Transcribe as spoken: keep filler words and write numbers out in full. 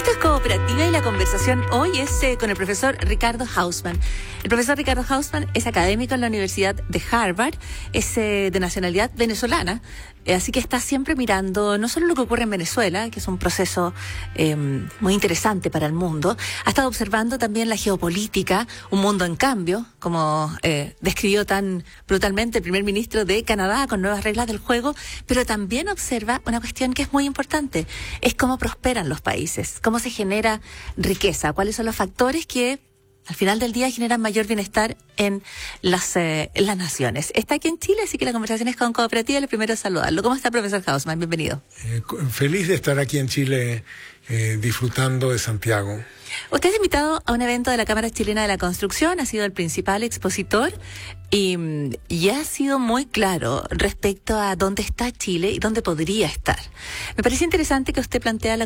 Esto es Cooperativa y la conversación hoy es eh, con el profesor Ricardo Hausmann. El profesor Ricardo Hausmann es académico en la Universidad de Harvard, es eh, de nacionalidad venezolana, eh, así que está siempre mirando no solo lo que ocurre en Venezuela, que es un proceso eh, muy interesante para el mundo, ha estado observando también la geopolítica, un mundo en cambio, como eh, describió tan brutalmente el primer ministro de Canadá con nuevas reglas del juego, pero también observa una cuestión que es muy importante, es cómo prosperan los países, cómo se genera riqueza, cuáles son los factores que al final del día generan mayor bienestar en las, eh, en las naciones. Está aquí en Chile, así que la conversación es con Cooperativa. Lo primero es saludarlo. ¿Cómo está, profesor Hausmann? Bienvenido. Eh, feliz de estar aquí en Chile, eh, disfrutando de Santiago. Usted es invitado a un evento de la Cámara Chilena de la Construcción, ha sido el principal expositor y, y ha sido muy claro respecto a dónde está Chile y dónde podría estar. Me parece interesante que usted plantea la